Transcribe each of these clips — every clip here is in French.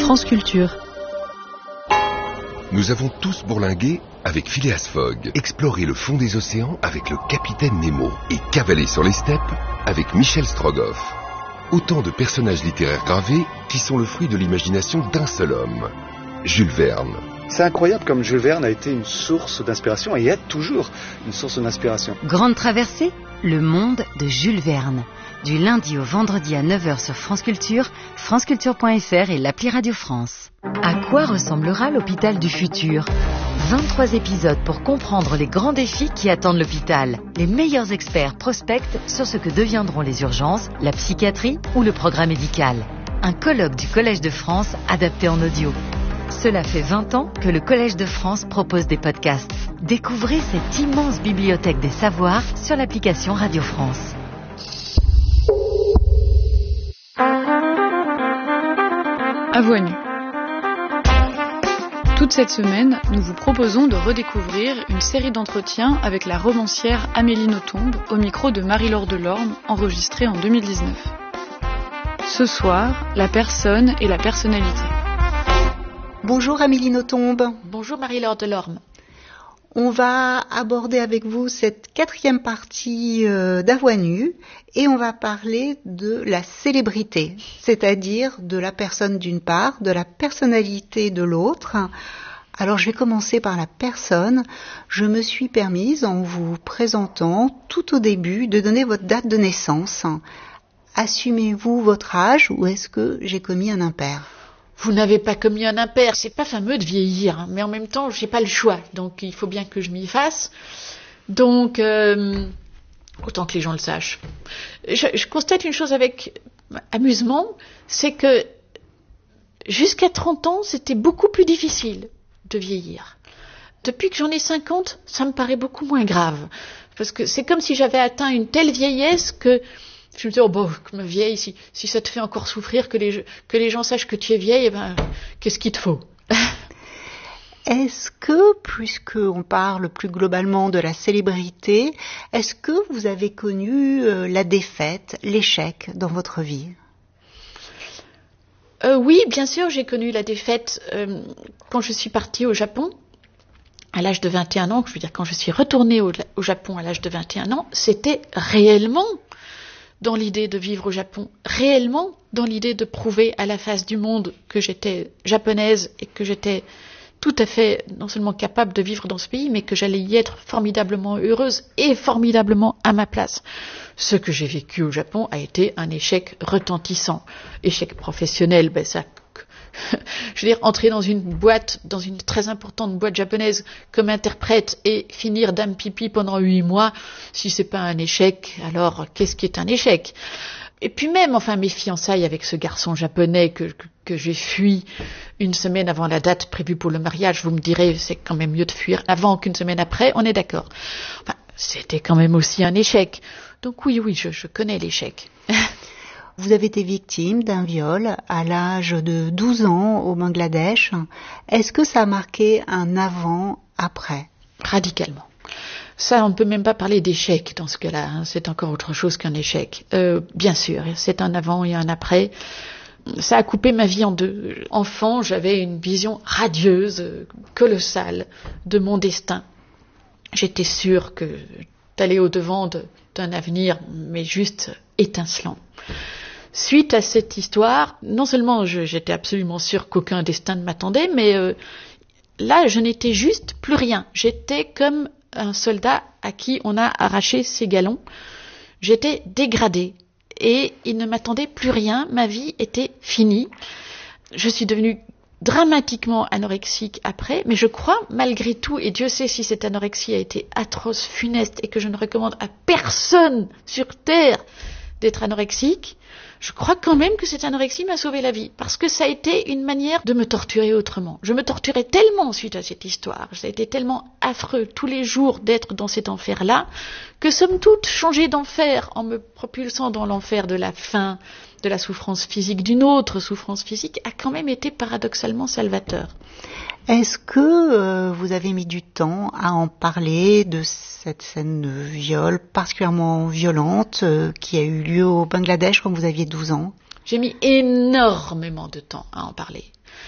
France Culture. Nous avons tous bourlingué avec Phileas Fogg, exploré le fond des océans avec le capitaine Nemo et cavalé sur les steppes avec Michel Strogoff. Autant de personnages littéraires gravés qui sont le fruit de l'imagination d'un seul homme, Jules Verne. C'est incroyable comme Jules Verne a été une source d'inspiration et est toujours une source d'inspiration. Grande traversée, le monde de Jules Verne. Du lundi au vendredi à 9h sur France Culture, franceculture.fr et l'appli Radio France. À quoi ressemblera l'hôpital du futur ? 23 épisodes pour comprendre les grands défis qui attendent l'hôpital. Les meilleurs experts prospectent sur ce que deviendront les urgences, la psychiatrie ou le programme médical. Un colloque du Collège de France adapté en audio. Cela fait 20 ans que le Collège de France propose des podcasts. Découvrez cette immense bibliothèque des savoirs sur l'application Radio France. À Voix Nue. Toute cette semaine, nous vous proposons de redécouvrir une série d'entretiens avec la romancière Amélie Nothomb au micro de Marie-Laure Delorme, enregistrée en 2019. Ce soir, la personne et la personnalité. Bonjour Amélie Nothomb. Bonjour Marie-Laure Delorme. On va aborder avec vous cette 4e partie d'À Voix Nue et on va parler de la célébrité, c'est-à-dire de la personne d'une part, de la personnalité de l'autre. Alors je vais commencer par la personne. Je me suis permise, en vous présentant tout au début, de donner votre date de naissance. Assumez-vous votre âge ou est-ce que j'ai commis un impair ? Vous n'avez pas commis un impair, c'est pas fameux de vieillir, hein, mais en même temps, j'ai pas le choix, donc il faut bien que je m'y fasse. Donc, autant que les gens le sachent. Je constate une chose avec amusement, c'est que jusqu'à 30 ans, c'était beaucoup plus difficile de vieillir. Depuis que j'en ai 50, ça me paraît beaucoup moins grave. Parce que c'est comme si j'avais atteint une telle vieillesse que je me dis, oh bon, comme vieille, si ça te fait encore souffrir que les gens sachent que tu es vieille, eh ben, qu'est-ce qu'il te faut ? Est-ce que, puisqu'on parle plus globalement de la célébrité, est-ce que vous avez connu la défaite, l'échec dans votre vie ? Oui, bien sûr, j'ai connu la défaite quand je suis partie au Japon. À l'âge de 21 ans, je veux dire, quand je suis retournée au Japon à l'âge de 21 ans, c'était réellement dans l'idée de vivre au Japon, réellement dans l'idée de prouver à la face du monde que j'étais japonaise et que j'étais tout à fait non seulement capable de vivre dans ce pays, mais que j'allais y être formidablement heureuse et formidablement à ma place. Ce que j'ai vécu au Japon a été un échec retentissant. Échec professionnel, ben ça... Je veux dire, entrer dans une boîte, dans une très importante boîte japonaise comme interprète et finir dame pipi pendant 8 mois, si c'est pas un échec, alors qu'est-ce qui est un échec ? Et puis même, enfin, mes fiançailles avec ce garçon japonais que j'ai fui une semaine avant la date prévue pour le mariage, vous me direz, c'est quand même mieux de fuir avant qu'une semaine après, on est d'accord. Enfin, c'était quand même aussi un échec. Donc oui, je connais l'échec. Vous avez été victime d'un viol à l'âge de 12 ans au Bangladesh. Est-ce que ça a marqué un avant-après ? Radicalement. Ça, on ne peut même pas parler d'échec dans ce cas-là. Hein. C'est encore autre chose qu'un échec. Bien sûr, c'est un avant et un après. Ça a coupé ma vie en deux. Enfant, j'avais une vision radieuse, colossale de mon destin. J'étais sûre que d'aller au-devant d'un avenir, mais juste étincelant. Suite à cette histoire, non seulement j'étais absolument sûre qu'aucun destin ne m'attendait, mais là, je n'étais juste plus rien. J'étais comme un soldat à qui on a arraché ses galons. J'étais dégradée et il ne m'attendait plus rien. Ma vie était finie. Je suis devenue dramatiquement anorexique après, mais je crois malgré tout, et Dieu sait si cette anorexie a été atroce, funeste, et que je ne recommande à personne sur Terre d'être anorexique, je crois quand même que cette anorexie m'a sauvé la vie, parce que ça a été une manière de me torturer autrement. Je me torturais tellement suite à cette histoire, ça a été tellement affreux tous les jours d'être dans cet enfer-là, que somme toute, changer d'enfer en me propulsant dans l'enfer de la faim, de la souffrance physique, d'une autre souffrance physique, a quand même été paradoxalement salvateur. Est-ce que vous avez mis du temps à en parler de cette scène de viol particulièrement violente qui a eu lieu au Bangladesh quand vous aviez 12 ans ? J'ai mis énormément de temps à en parler.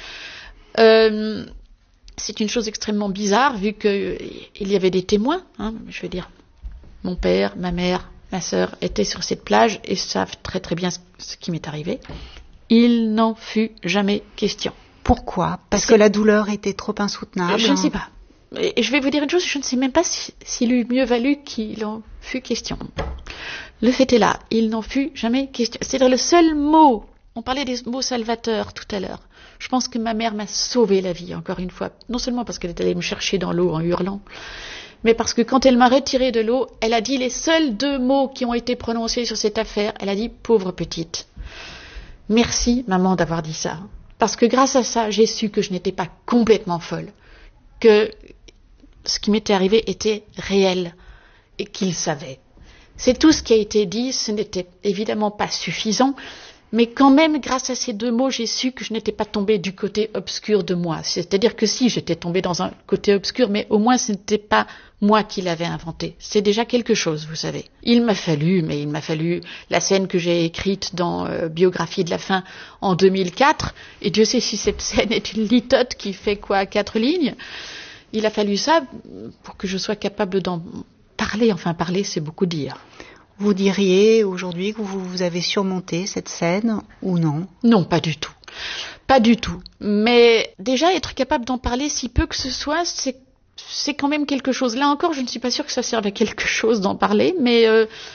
C'est une chose extrêmement bizarre, vu qu'il y avait des témoins, je veux dire, mon père, ma mère, ma sœur étaient sur cette plage et savent très très bien ce qui m'est arrivé. Il n'en fut jamais question. Pourquoi ? Parce que la douleur était trop insoutenable. Je ne sais pas. Et je vais vous dire une chose, je ne sais même pas s'il eût mieux valu qu'il en fût question. Le fait est là, il n'en fut jamais question. C'est-à-dire le seul mot, on parlait des mots salvateurs tout à l'heure. Je pense que ma mère m'a sauvé la vie, encore une fois. Non seulement parce qu'elle est allée me chercher dans l'eau en hurlant, mais parce que quand elle m'a retiré de l'eau, elle a dit les seuls 2 mots qui ont été prononcés sur cette affaire. Elle a dit « pauvre petite ». Merci, maman, d'avoir dit ça. Parce que grâce à ça, j'ai su que je n'étais pas complètement folle. Que ce qui m'était arrivé était réel et qu'il savait. C'est tout ce qui a été dit, ce n'était évidemment pas suffisant, mais quand même, grâce à ces 2 mots, j'ai su que je n'étais pas tombée du côté obscur de moi. C'est-à-dire que si, j'étais tombée dans un côté obscur, mais au moins ce n'était pas moi qui l'avais inventé. C'est déjà quelque chose, vous savez. Il m'a fallu la scène que j'ai écrite dans Biographie de la faim en 2004, et Dieu sait si cette scène est une litote qui fait 4 lignes. Il a fallu ça pour que je sois capable d'en parler. Enfin, parler, c'est beaucoup dire. Vous diriez aujourd'hui que vous avez surmonté cette scène ou non ? Non, pas du tout. Pas du tout. Mais déjà, être capable d'en parler si peu que ce soit, c'est quand même quelque chose. Là encore, je ne suis pas sûre que ça serve à quelque chose d'en parler, mais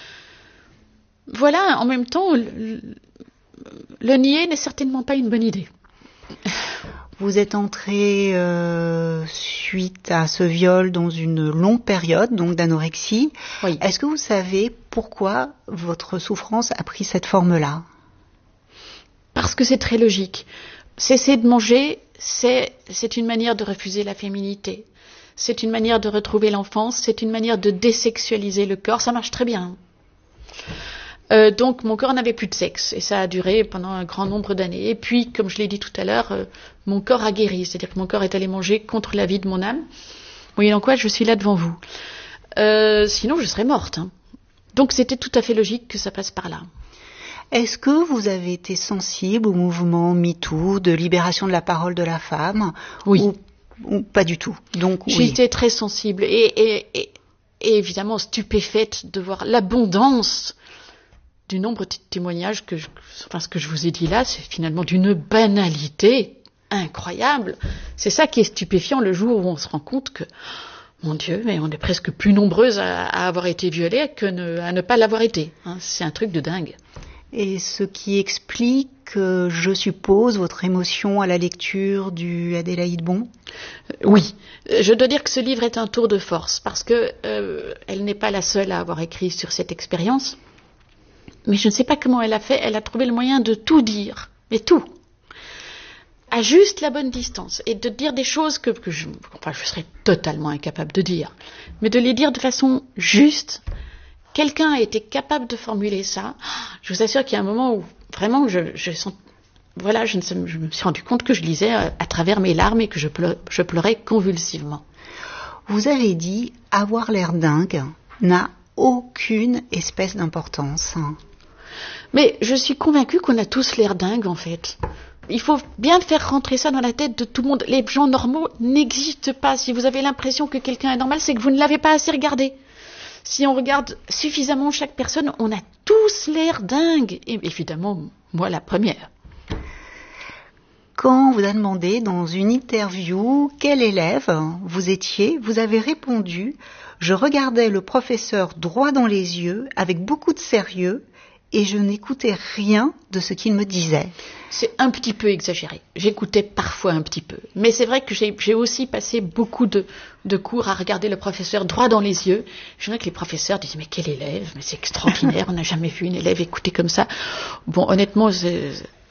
voilà, en même temps, le nier n'est certainement pas une bonne idée. Vous êtes entrée suite à ce viol dans une longue période, donc d'anorexie. Oui. Est-ce que vous savez pourquoi votre souffrance a pris cette forme-là ? Parce que c'est très logique. Cesser de manger, c'est une manière de refuser la féminité. C'est une manière de retrouver l'enfance. C'est une manière de désexualiser le corps. Ça marche très bien. Donc mon corps n'avait plus de sexe et ça a duré pendant un grand nombre d'années. Et puis, comme je l'ai dit tout à l'heure, mon corps a guéri, c'est-à-dire que mon corps est allé manger contre la vie de mon âme. Moyennant quoi, je suis là devant vous. Sinon, je serais morte. Donc c'était tout à fait logique que ça passe par là. Est-ce que vous avez été sensible au mouvement MeToo, de libération de la parole de la femme ? Oui. Ou pas du tout ? Donc, J'ai été très sensible et évidemment stupéfaite de voir l'abondance du nombre de témoignages ce que je vous ai dit là, c'est finalement d'une banalité incroyable. C'est ça qui est stupéfiant le jour où on se rend compte que, mon Dieu, mais on est presque plus nombreuses à avoir été violées à ne pas l'avoir été. C'est un truc de dingue. Et ce qui explique, je suppose, votre émotion à la lecture du Adélaïde Bon ? Oui. Je dois dire que ce livre est un tour de force parce que elle n'est pas la seule à avoir écrit sur cette expérience. Mais je ne sais pas comment elle a fait. Elle a trouvé le moyen de tout dire, mais tout, à juste la bonne distance, et de dire des choses que je serais totalement incapable de dire, mais de les dire de façon juste. Quelqu'un a été capable de formuler ça. Je vous assure qu'il y a un moment où vraiment je me suis rendu compte que je lisais à travers mes larmes et que je pleurais convulsivement. Vous avez dit avoir l'air dingue n'a aucune espèce d'importance. Mais je suis convaincue qu'on a tous l'air dingue, en fait. Il faut bien faire rentrer ça dans la tête de tout le monde. Les gens normaux n'existent pas. Si vous avez l'impression que quelqu'un est normal, c'est que vous ne l'avez pas assez regardé. Si on regarde suffisamment chaque personne, on a tous l'air dingue. Et évidemment, moi la première. Quand on vous a demandé dans une interview quel élève vous étiez, vous avez répondu « Je regardais le professeur droit dans les yeux avec beaucoup de sérieux et je n'écoutais rien de ce qu'il me disait. » C'est un petit peu exagéré. J'écoutais parfois un petit peu. Mais c'est vrai que j'ai aussi passé beaucoup de cours à regarder le professeur droit dans les yeux. Je vois que les professeurs disaient « Mais quel élève, mais c'est extraordinaire, on n'a jamais vu une élève écouter comme ça. » Bon, honnêtement,